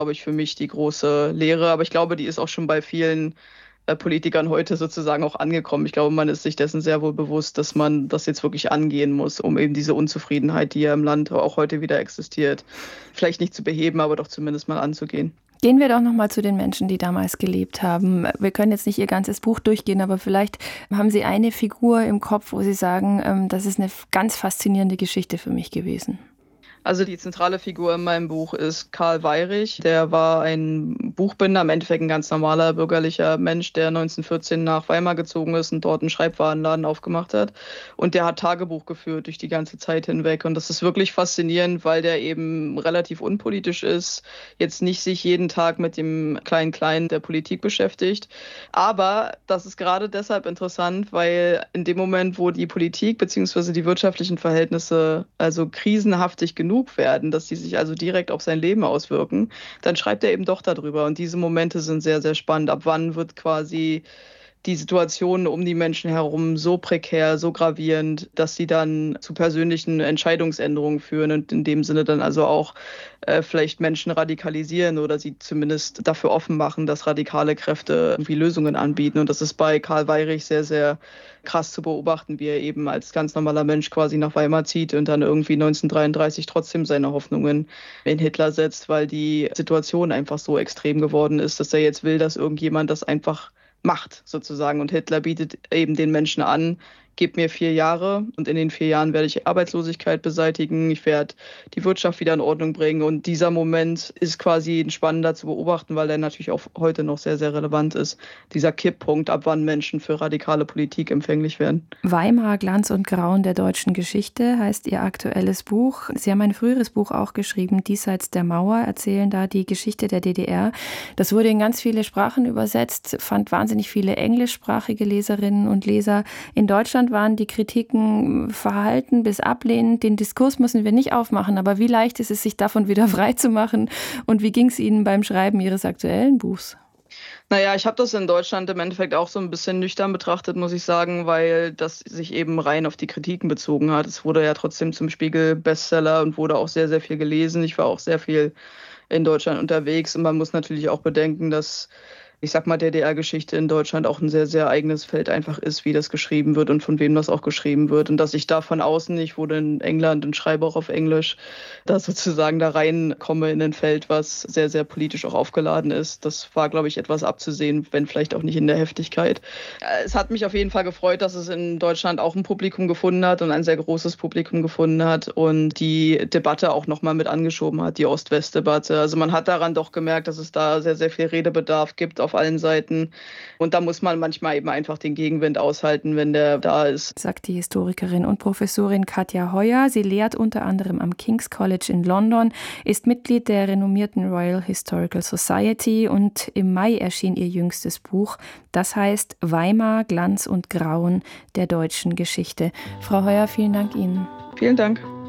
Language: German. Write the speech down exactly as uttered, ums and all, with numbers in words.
glaube ich, für mich die große Lehre. Aber ich glaube, die ist auch schon bei vielen äh, Politikern heute sozusagen auch angekommen. Ich glaube, man ist sich dessen sehr wohl bewusst, dass man das jetzt wirklich angehen muss, um eben diese Unzufriedenheit, die ja im Land auch heute wieder existiert, vielleicht nicht zu beheben, aber doch zumindest mal anzugehen. Gehen wir doch noch mal zu den Menschen, die damals gelebt haben. Wir können jetzt nicht Ihr ganzes Buch durchgehen, aber vielleicht haben Sie eine Figur im Kopf, wo Sie sagen, ähm, das ist eine ganz faszinierende Geschichte für mich gewesen. Also die zentrale Figur in meinem Buch ist Karl Weyrich. Der war ein Buchbinder, im Endeffekt ein ganz normaler bürgerlicher Mensch, der neunzehnhundertvierzehn nach Weimar gezogen ist und dort einen Schreibwarenladen aufgemacht hat. Und der hat Tagebuch geführt durch die ganze Zeit hinweg. Und das ist wirklich faszinierend, weil der eben relativ unpolitisch ist, jetzt nicht sich jeden Tag mit dem Klein-Klein der Politik beschäftigt. Aber das ist gerade deshalb interessant, weil in dem Moment, wo die Politik bzw. die wirtschaftlichen Verhältnisse also krisenhaftig genug werden, dass die sich also direkt auf sein Leben auswirken, dann schreibt er eben doch darüber. Und diese Momente sind sehr, sehr spannend. Ab wann wird quasi die Situation um die Menschen herum so prekär, so gravierend, dass sie dann zu persönlichen Entscheidungsänderungen führen und in dem Sinne dann also auch äh, vielleicht Menschen radikalisieren oder sie zumindest dafür offen machen, dass radikale Kräfte irgendwie Lösungen anbieten. Und das ist bei Karl Weyrich sehr, sehr krass zu beobachten, wie er eben als ganz normaler Mensch quasi nach Weimar zieht und dann irgendwie neunzehnhundertdreiunddreißig trotzdem seine Hoffnungen in Hitler setzt, weil die Situation einfach so extrem geworden ist, dass er jetzt will, dass irgendjemand das einfach macht sozusagen. Und Hitler bietet eben den Menschen an, gebt mir vier Jahre und in den vier Jahren werde ich Arbeitslosigkeit beseitigen, ich werde die Wirtschaft wieder in Ordnung bringen. Und dieser Moment ist quasi spannender zu beobachten, weil der natürlich auch heute noch sehr, sehr relevant ist. Dieser Kipppunkt, ab wann Menschen für radikale Politik empfänglich werden. Weimar, Glanz und Grauen der deutschen Geschichte heißt Ihr aktuelles Buch. Sie haben ein früheres Buch auch geschrieben, Diesseits der Mauer, erzählen da die Geschichte der D D R. Das wurde in ganz viele Sprachen übersetzt, fand wahnsinnig viele englischsprachige Leserinnen und Leser. In Deutschland waren die Kritiken verhalten bis ablehnend. Den Diskurs müssen wir nicht aufmachen, aber wie leicht ist es, sich davon wieder frei zu machen? Und wie ging es Ihnen beim Schreiben Ihres aktuellen Buchs? Naja, ich habe das in Deutschland im Endeffekt auch so ein bisschen nüchtern betrachtet, muss ich sagen, weil das sich eben rein auf die Kritiken bezogen hat. Es wurde ja trotzdem zum Spiegel-Bestseller und wurde auch sehr, sehr viel gelesen. Ich war auch sehr viel in Deutschland unterwegs und man muss natürlich auch bedenken, dass ich sag mal, D D R-Geschichte in Deutschland auch ein sehr, sehr eigenes Feld einfach ist, wie das geschrieben wird und von wem das auch geschrieben wird. Und dass ich da von außen, ich wurde in England und schreibe auch auf Englisch, da sozusagen da reinkomme in ein Feld, was sehr, sehr politisch auch aufgeladen ist. Das war, glaube ich, etwas abzusehen, wenn vielleicht auch nicht in der Heftigkeit. Es hat mich auf jeden Fall gefreut, dass es in Deutschland auch ein Publikum gefunden hat und ein sehr großes Publikum gefunden hat und die Debatte auch nochmal mit angeschoben hat, die Ost-West-Debatte. Also man hat daran doch gemerkt, dass es da sehr, sehr viel Redebedarf gibt auf allen Seiten. Und da muss man manchmal eben einfach den Gegenwind aushalten, wenn der da ist. Sagt die Historikerin und Professorin Katja Heuer. Sie lehrt unter anderem am King's College in London, ist Mitglied der renommierten Royal Historical Society und im Mai erschien ihr jüngstes Buch. Das heißt Weimar, Glanz und Grauen der deutschen Geschichte. Frau Heuer, vielen Dank Ihnen. Vielen Dank.